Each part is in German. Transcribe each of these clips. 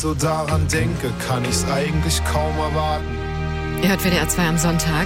So daran denke, kann ich's eigentlich kaum erwarten. Ihr hört WDR 2 am Sonntag.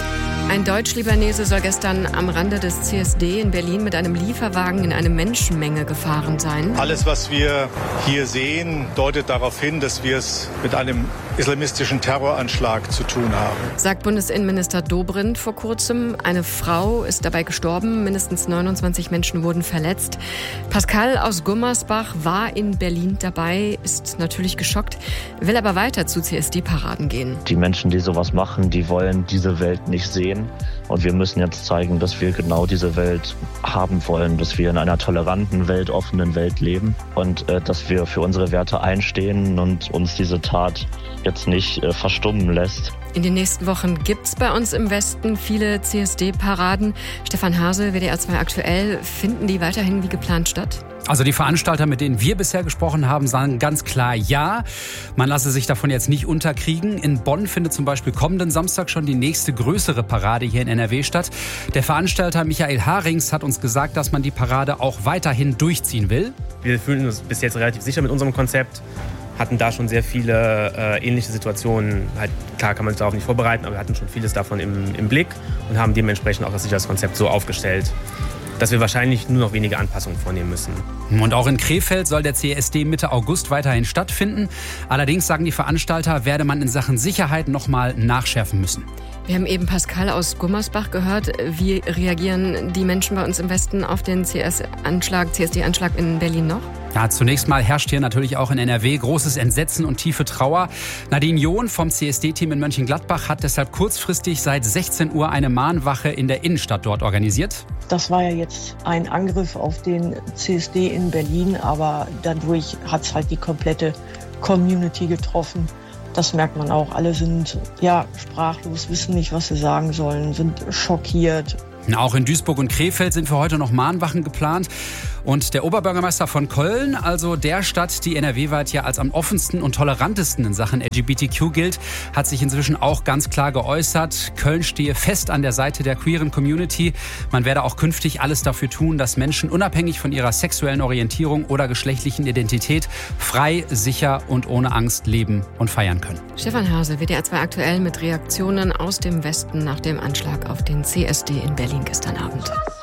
Ein Deutsch-Libanese soll gestern am Rande des CSD in Berlin mit einem Lieferwagen in eine Menschenmenge gefahren sein. Alles, was wir hier sehen, deutet darauf hin, dass wir es mit einem islamistischen Terroranschlag zu tun haben. Sagt Bundesinnenminister Dobrindt vor kurzem. Eine Frau ist dabei gestorben, mindestens 29 Menschen wurden verletzt. Pascal aus Gummersbach war in Berlin dabei, ist natürlich geschockt, will aber weiter zu CSD-Paraden gehen. Die Menschen, die sowas machen, die wollen diese Welt nicht sehen. Und wir müssen jetzt zeigen, dass wir genau diese Welt haben wollen, dass wir in einer toleranten, weltoffenen Welt leben und dass wir für unsere Werte einstehen und uns diese Tat jetzt nicht verstummen lässt. In den nächsten Wochen gibt's bei uns im Westen viele CSD-Paraden. Stefan Hase, WDR 2 aktuell, finden die weiterhin wie geplant statt? Also die Veranstalter, mit denen wir bisher gesprochen haben, sagen ganz klar ja. Man lasse sich davon jetzt nicht unterkriegen. In Bonn findet zum Beispiel kommenden Samstag schon die nächste größere Parade hier in NRW statt. Der Veranstalter Michael Harings hat uns gesagt, dass man die Parade auch weiterhin durchziehen will. Wir fühlen uns bis jetzt relativ sicher mit unserem Konzept. Hatten da schon sehr viele ähnliche Situationen. Halt, klar kann man sich darauf nicht vorbereiten, aber wir hatten schon vieles davon im Blick und haben dementsprechend auch das Sicherheitskonzept so aufgestellt, dass wir wahrscheinlich nur noch wenige Anpassungen vornehmen müssen. Und auch in Krefeld soll der CSD Mitte August weiterhin stattfinden. Allerdings, sagen die Veranstalter, werde man in Sachen Sicherheit noch mal nachschärfen müssen. Wir haben eben Pascal aus Gummersbach gehört. Wie reagieren die Menschen bei uns im Westen auf den CSD-Anschlag in Berlin noch? Ja, zunächst mal herrscht hier natürlich auch in NRW großes Entsetzen und tiefe Trauer. Nadine John vom CSD-Team in Mönchengladbach hat deshalb kurzfristig seit 16 Uhr eine Mahnwache in der Innenstadt dort organisiert. Das war ja jetzt ein Angriff auf den CSD in Berlin, aber dadurch hat es halt die komplette Community getroffen. Das merkt man auch. Alle sind sprachlos, wissen nicht, was sie sagen sollen, sind schockiert. Auch in Duisburg und Krefeld sind für heute noch Mahnwachen geplant. Und der Oberbürgermeister von Köln, also der Stadt, die NRW-weit ja als am offensten und tolerantesten in Sachen LGBTQ gilt, hat sich inzwischen auch ganz klar geäußert. Köln stehe fest an der Seite der queeren Community. Man werde auch künftig alles dafür tun, dass Menschen unabhängig von ihrer sexuellen Orientierung oder geschlechtlichen Identität frei, sicher und ohne Angst leben und feiern können. Stefan Hase, WDR 2 aktuell mit Reaktionen aus dem Westen nach dem Anschlag auf den CSD in Berlin gestern Abend.